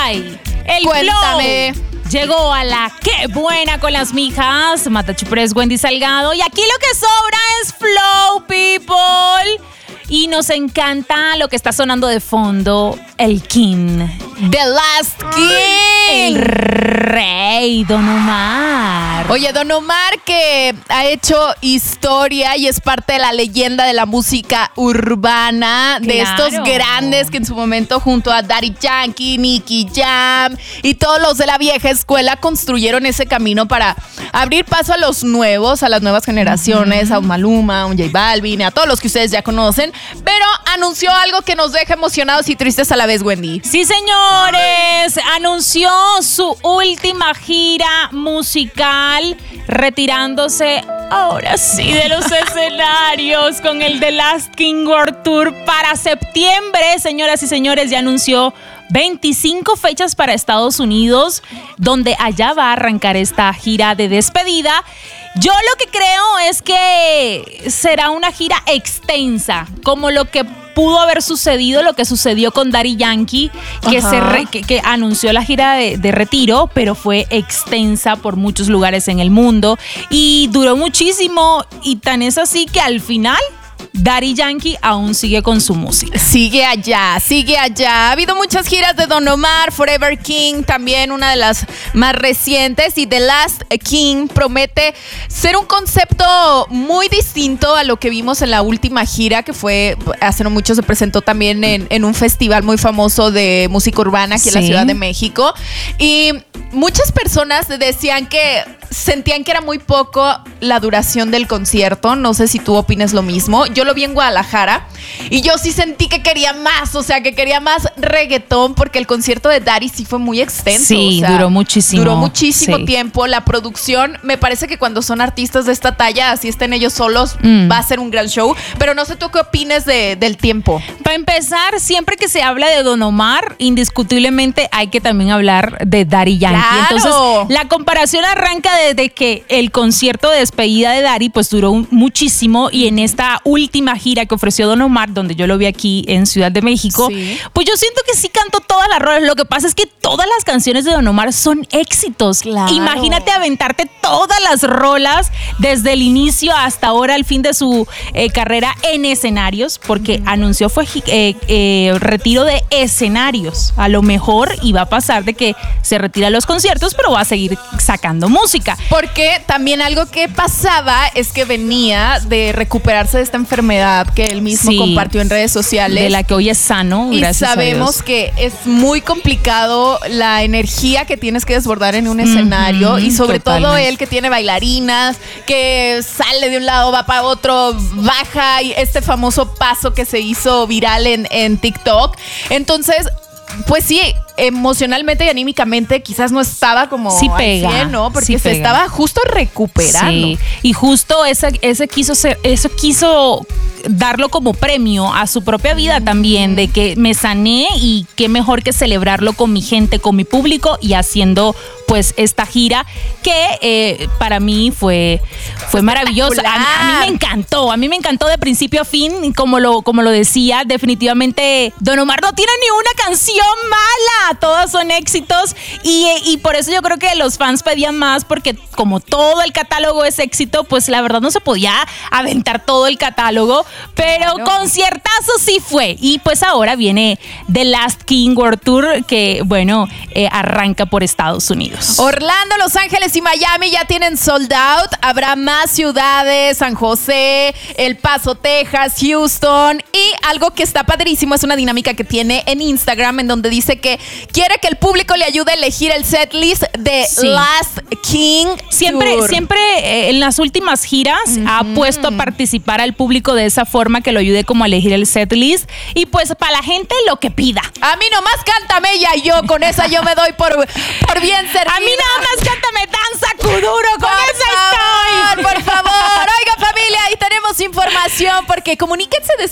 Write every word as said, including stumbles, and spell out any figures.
Ay, el Cuéntame. flow llegó a la Qué Buena con las mijas. Matachupres, Wendy Salgado. Y aquí lo que sobra es flow, people. Y nos encanta lo que está sonando de fondo, el King. The Last King. El rey, Don Omar. Oye, Don Omar, que ha hecho historia y es parte de la leyenda de la música urbana, de Claro. estos grandes que en su momento junto a Daddy Yankee, Nicky Jam y todos los de la vieja escuela construyeron ese camino para abrir paso a los nuevos, a las nuevas generaciones, uh-huh. a un Maluma, a un J Balvin, a todos los que ustedes ya conocen, pero anunció algo que nos deja emocionados y tristes a la vez, Wendy. Sí, señores, anunció su última gira musical, retirándose ahora sí de los escenarios con el The Last King World Tour para septiembre. Señoras y señores, ya anunció veinticinco fechas para Estados Unidos, donde allá va a arrancar esta gira de despedida. Yo lo que creo es que será una gira extensa, como lo que pudo haber sucedido, lo que sucedió con Daddy Yankee, que, se re, que, que anunció la gira de, de retiro, pero fue extensa por muchos lugares en el mundo y duró muchísimo, y tan es así que al final Daddy Yankee aún sigue con su música. Sigue allá, sigue allá. Ha habido muchas giras de Don Omar, Forever King, también una de las más recientes, y The Last King promete ser un concepto muy distinto a lo que vimos en la última gira, que fue, hace no mucho se presentó también en, en un festival muy famoso de música urbana aquí sí. en la Ciudad de México. Y muchas personas decían que sentían que era muy poco la duración del concierto. No sé si tú opinas lo mismo. Yo lo vi en Guadalajara y yo sí sentí que quería más, o sea, que quería más reggaetón, porque el concierto de Daddy sí fue muy extenso. Sí, o sea, duró muchísimo. Duró muchísimo sí. tiempo. La producción, me parece que cuando son artistas de esta talla, así estén ellos solos, mm. va a ser un gran show. Pero no sé tú qué opines de, del tiempo. Para empezar, siempre que se habla de Don Omar, indiscutiblemente hay que también hablar de Daddy Yankee. ¡Claro! Entonces, la comparación arranca desde que el concierto de despedida de Daddy pues duró muchísimo, y en esta última gira que ofreció Don Omar, donde yo lo vi aquí en Ciudad de México, sí. pues yo siento que sí cantó todas las rolas. Lo que pasa es que todas las canciones de Don Omar son éxitos. Claro. Imagínate aventarte todas las rolas desde el inicio hasta ahora, al fin de su eh, carrera en escenarios, porque mm. anunció fue eh, eh, retiro de escenarios. A lo mejor iba a pasar de que se retira los conciertos, pero va a seguir sacando música. Porque también algo que pasaba es que venía de recuperarse de esta enfermedad que él mismo sí, compartió en redes sociales, de la que hoy es sano, y gracias sabemos a Dios. Que es muy complicado la energía que tienes que desbordar en un escenario, mm-hmm, y sobre totalmente. Todo él que tiene bailarinas, que sale de un lado, va para otro, baja, y este famoso paso que se hizo viral en, en TikTok. Entonces, pues sí, emocionalmente y anímicamente quizás no estaba como sí pega, al cien, ¿no? Porque sí se pega. Estaba justo recuperando. Sí, y justo ese, ese quiso ser, eso quiso darlo como premio a su propia vida también, de que me sané, y qué mejor que celebrarlo con mi gente, con mi público, y haciendo pues esta gira que eh, para mí fue, fue maravillosa. A, a mí me encantó, a mí me encantó de principio a fin, como lo, como lo decía, definitivamente Don Omar no tiene ni una canción mala, todas son éxitos, y, y por eso yo creo que los fans pedían más, porque como todo el catálogo es éxito, pues la verdad no se podía aventar todo el catálogo, pero claro. conciertazo sí fue. Y pues ahora viene The Last King World Tour, que bueno, eh, arranca por Estados Unidos. Orlando, Los Ángeles y Miami ya tienen sold out. Habrá más ciudades: San José, El Paso, Texas, Houston. Y algo que está padrísimo es una dinámica que tiene en Instagram, en donde dice que quiere que el público le ayude a elegir el setlist de sí. Last King Siempre, Tour. siempre eh, en las últimas giras mm-hmm. ha puesto a participar al público de esa forma, que lo ayude como a elegir el setlist. Y pues para la gente lo que pida. A mí nomás cántame ella, y yo con esa yo me doy por, por bien servida. A mí nada más cántame Danza Kuduro, con por esa favor, estoy. Por favor, oiga familia, ahí tenemos información, porque comuníquense después